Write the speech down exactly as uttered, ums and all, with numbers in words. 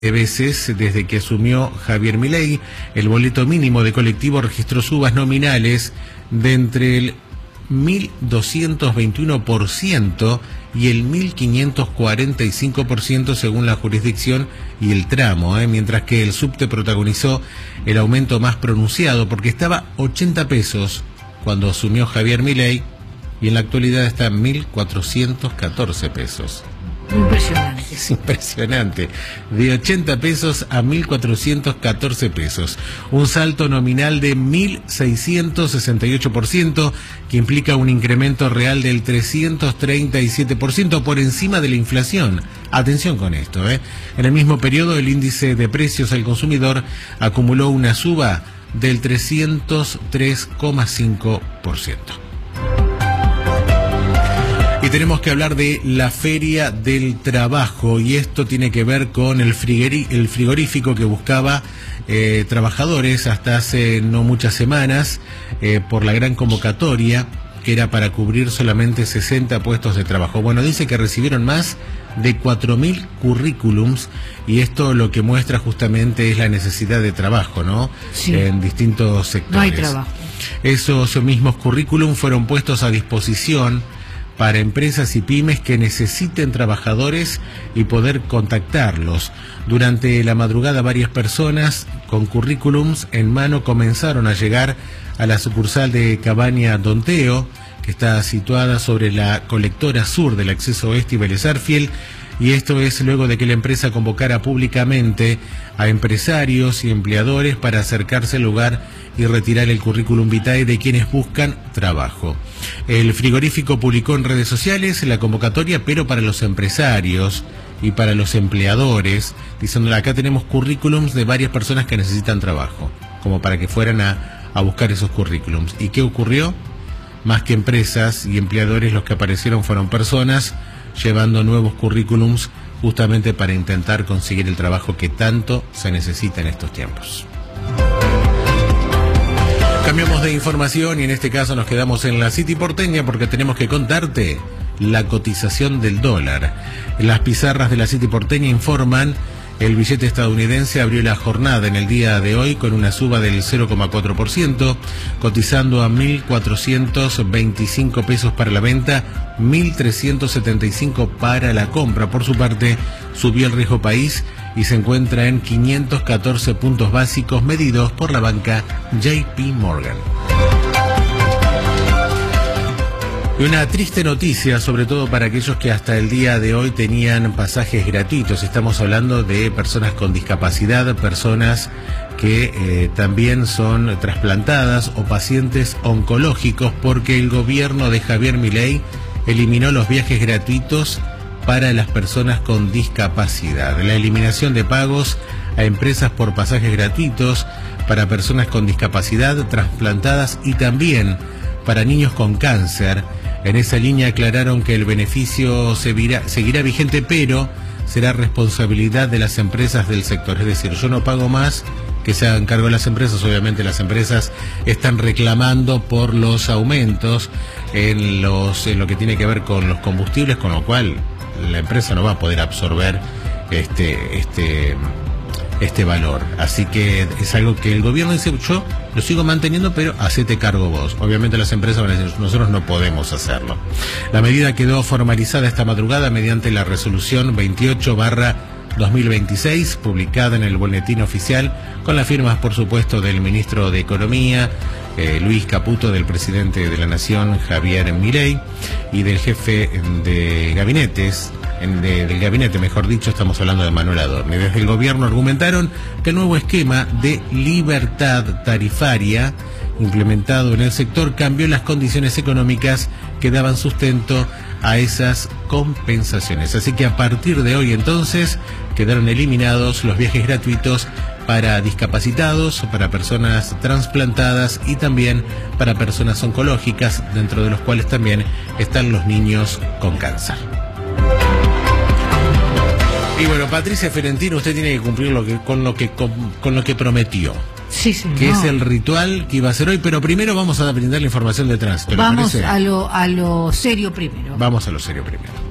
veces desde que asumió Javier Milei. El boleto mínimo de colectivo registró subas nominales de entre el mil doscientos veintiuno por ciento y el mil quinientos cuarenta y cinco por ciento según la jurisdicción y el tramo, ¿eh? mientras que el subte protagonizó el aumento más pronunciado porque estaba ochenta pesos cuando asumió Javier Milei y en la actualidad está en mil cuatrocientos catorce pesos. Impresionante. Es impresionante. De ochenta pesos a mil cuatrocientos catorce pesos. Un salto nominal de mil seiscientos sesenta y ocho por ciento, que implica un incremento real del trescientos treinta y siete por ciento por encima de la inflación. Atención con esto, ¿eh? En el mismo periodo, el índice de precios al consumidor acumuló una suba del trescientos tres coma cinco por ciento. Y tenemos que hablar de la Feria del Trabajo, y esto tiene que ver con el, frigeri, el frigorífico que buscaba eh, trabajadores hasta hace no muchas semanas eh, por la gran convocatoria, que era para cubrir solamente sesenta puestos de trabajo. Bueno, dice que recibieron más de cuatro mil currículums, y esto lo que muestra justamente es la necesidad de trabajo, ¿no? Sí. En distintos sectores. No hay trabajo. Esos mismos currículums fueron puestos a disposición para empresas y pymes que necesiten trabajadores y poder contactarlos. Durante la madrugada, varias personas con currículums en mano comenzaron a llegar a la sucursal de Cabaña Donteo, que está situada sobre la colectora sur del acceso oeste y Vélez Arfiel, y esto es luego de que la empresa convocara públicamente a empresarios y empleadores para acercarse al lugar y retirar el currículum vitae de quienes buscan trabajo. El frigorífico publicó en redes sociales la convocatoria, pero para los empresarios y para los empleadores, diciéndole: acá tenemos currículums de varias personas que necesitan trabajo, como para que fueran a, a buscar esos currículums. ¿Y qué ocurrió? Más que empresas y empleadores, los que aparecieron fueron personas llevando nuevos currículums justamente para intentar conseguir el trabajo que tanto se necesita en estos tiempos. Cambiamos de información y en este caso nos quedamos en la City porteña porque tenemos que contarte la cotización del dólar. Las pizarras de la City porteña informan: el billete estadounidense abrió la jornada en el día de hoy con una suba del cero coma cuatro por ciento, cotizando a mil cuatrocientos veinticinco pesos para la venta, mil trescientos setenta y cinco para la compra. Por su parte, subió el riesgo país y se encuentra en quinientos catorce puntos básicos medidos por la banca J P Morgan. Y una triste noticia, sobre todo para aquellos que hasta el día de hoy tenían pasajes gratuitos. Estamos hablando de personas con discapacidad, personas que eh, también son trasplantadas o pacientes oncológicos, porque el gobierno de Javier Milei eliminó los viajes gratuitos para las personas con discapacidad. La eliminación de pagos a empresas por pasajes gratuitos para personas con discapacidad, trasplantadas y también para niños con cáncer. En esa línea aclararon que el beneficio seguirá, seguirá vigente, pero será responsabilidad de las empresas del sector. Es decir, yo no pago más, que se hagan cargo de las empresas. Obviamente las empresas están reclamando por los aumentos en, los, en lo que tiene que ver con los combustibles, con lo cual la empresa no va a poder absorber este... este este valor. Así que es algo que el gobierno dice: yo lo sigo manteniendo, pero hacete cargo vos. Obviamente las empresas van a decir: nosotros no podemos hacerlo. La medida quedó formalizada esta madrugada mediante la resolución veintiocho barra dos mil veintiséis, publicada en el boletín oficial, con las firmas, por supuesto, del ministro de Economía, eh, Luis Caputo, del presidente de la Nación, Javier Milei, y del jefe de gabinetes, De, del gabinete, mejor dicho, estamos hablando de Manuel Adorni. Desde el gobierno argumentaron que el nuevo esquema de libertad tarifaria implementado en el sector cambió las condiciones económicas que daban sustento a esas compensaciones. Así que a partir de hoy entonces quedaron eliminados los viajes gratuitos para discapacitados, para personas trasplantadas y también para personas oncológicas, dentro de los cuales también están los niños con cáncer. Y bueno, Patricia Ferentino, usted tiene que cumplir lo que, con, lo que, con, con lo que prometió. Sí, señor. Que es el ritual que iba a hacer hoy, pero primero vamos a brindar la información de tránsito. Vamos a lo, a lo serio primero. Vamos a lo serio primero.